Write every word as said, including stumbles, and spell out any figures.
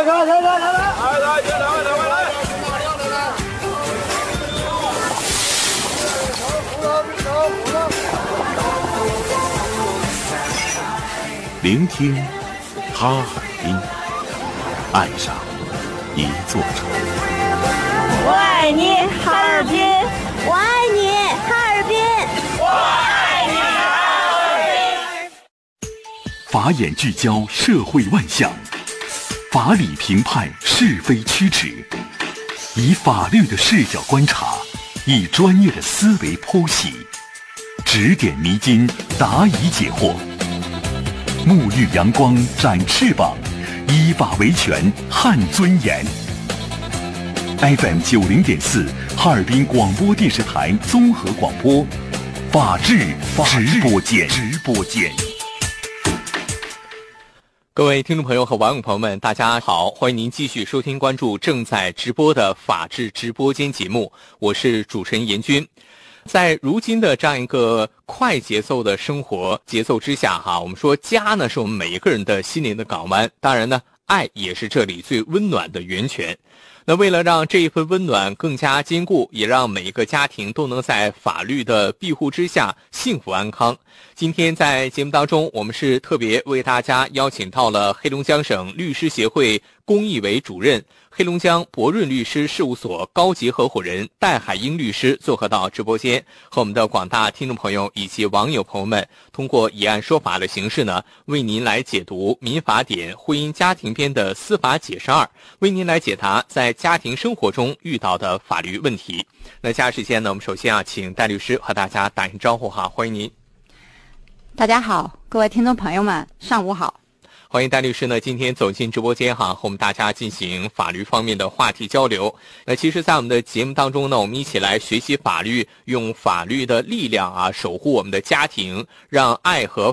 来来来来来来，来来来来来来。 聆听哈尔滨，爱上一座城。 我爱你，哈尔滨！我爱你，哈尔滨！我爱你，哈尔滨！ 法眼聚焦社会万象，法理评判是非曲直，以法律的视角观察，以专业的思维剖析，指点迷津，答疑解惑。沐浴阳光，展翅膀，依法维权，撼尊严。F M 九零点四，哈尔滨广播电视台综合广播，法治直播间。直播间。 各位听众朋友和网友朋友们，大家好，欢迎您继续收听关注正在直播的法治直播间节目，我是主持人严军。在如今的这样一个快节奏的生活节奏之下哈，我们说家呢是我们每一个人的心灵的港湾，当然呢，爱也是这里最温暖的源泉。那为了让这一份温暖更加坚固，也让每一个家庭都能在法律的庇护之下幸福安康，今天在节目当中，我们是特别为大家邀请到了黑龙江省律师协会公益委主任、黑龙江博润律师事务所高级合伙人戴海英律师做客到直播间，和我们的广大听众朋友以及网友朋友们通过以案说法的形式呢，为您来解读民法典婚姻家庭篇的司法解释二，为您来解答在家庭生活中遇到的法律问题。那接下来时间呢，我们首先啊，请戴律师和大家打声招呼哈，欢迎您。 大家好，各位听众朋友们，上午好。 欢迎戴律师呢，今天走进直播间哈，和我们大家进行法律方面的话题交流。那其实在我们的节目当中呢，我们一起来学习法律，用法律的力量啊，守护我们的家庭，让爱和